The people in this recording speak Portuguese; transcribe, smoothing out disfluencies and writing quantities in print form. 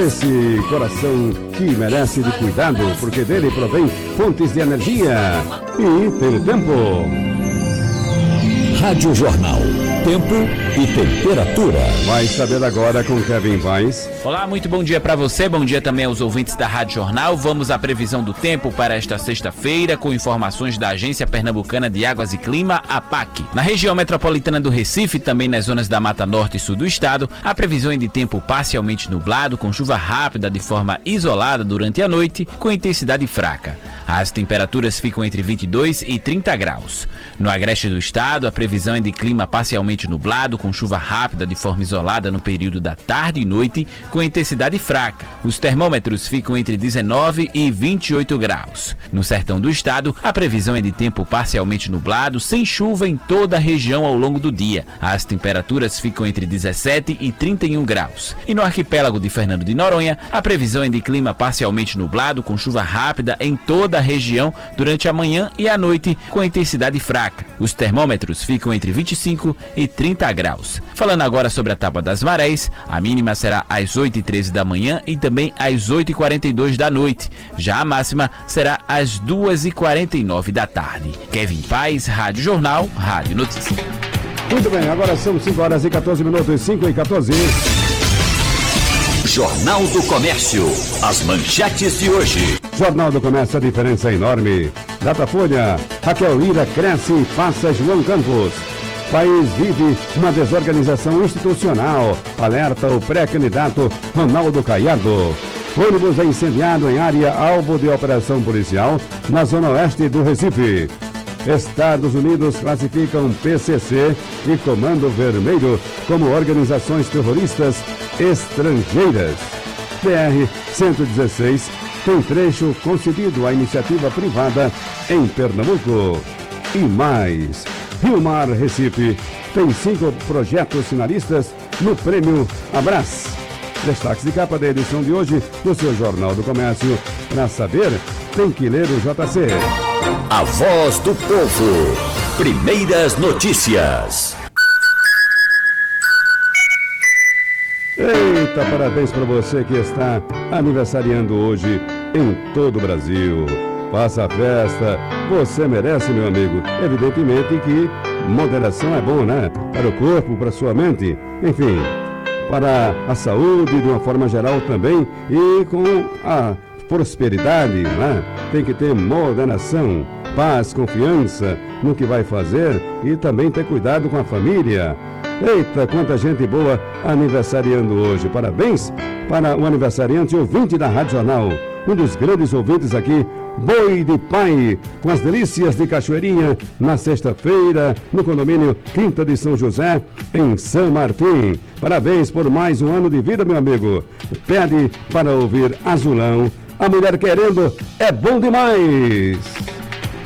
Esse coração que merece de cuidado, porque dele provém fontes de energia. E tem o tempo. Rádio Jornal. Tempo e temperatura. Vai saber agora com Kevin Paz. Olá, muito bom dia para você, bom dia também aos ouvintes da Rádio Jornal. Vamos à previsão do tempo para esta sexta-feira, com informações da Agência Pernambucana de Águas e Clima, APAC. Na região metropolitana do Recife, também nas zonas da Mata Norte e Sul do estado, a previsão é de tempo parcialmente nublado, com chuva rápida de forma isolada durante a noite, com intensidade fraca. As temperaturas ficam entre 22 e 30 graus. No agreste do estado, a previsão é de clima parcialmente nublado, com chuva rápida de forma isolada no período da tarde e noite, com intensidade fraca. Os termômetros ficam entre 19 e 28 graus. No sertão do estado, a previsão é de tempo parcialmente nublado, sem chuva em toda a região ao longo do dia. As temperaturas ficam entre 17 e 31 graus. E no arquipélago de Fernando de Noronha, a previsão é de clima parcialmente nublado, com chuva rápida em toda a região durante a manhã e a noite, com intensidade fraca. Os termômetros ficam entre 25 e 30 graus. Falando agora sobre a tábua das marés, a mínima será às 8h13 da manhã e também às 8h42 da noite. Já a máxima será às 2h49 da tarde. Kevin Paz, Rádio Jornal, Rádio Notícia. Muito bem, agora são 5h14, 5h14. Jornal do Comércio. As manchetes de hoje. Jornal do Comércio, a diferença é enorme. Datafolha, Raquel Lira cresce e passa João Campos. País vive uma desorganização institucional, alerta o pré-candidato Ronaldo Caiado. Ônibus é incendiado em área alvo de operação policial na zona oeste do Recife. Estados Unidos classificam PCC e Comando Vermelho como organizações terroristas estrangeiras. BR-116 tem trecho concedido à iniciativa privada em Pernambuco. E mais, Rio Mar Recife tem 5 projetos finalistas no Prêmio Abras. Destaques de capa da edição de hoje do seu Jornal do Comércio. Para saber, tem que ler o JC. A voz do povo. Primeiras notícias. Eita, parabéns para você que está aniversariando hoje em todo o Brasil. Faça a festa, você merece, meu amigo. Evidentemente que moderação é bom, né? Para o corpo, para a sua mente, enfim, para a saúde de uma forma geral também e com a prosperidade, né? Tem que ter moderação, paz, confiança no que vai fazer e também ter cuidado com a família. Eita, quanta gente boa aniversariando hoje. Parabéns para o aniversariante ouvinte da Rádio Jornal, um dos grandes ouvintes aqui, Boi de Pai, com as delícias de Cachoeirinha, na sexta-feira, no condomínio Quinta de São José, em São Martim. Parabéns por mais um ano de vida, meu amigo. Pede para ouvir Azulão. A mulher querendo é bom demais.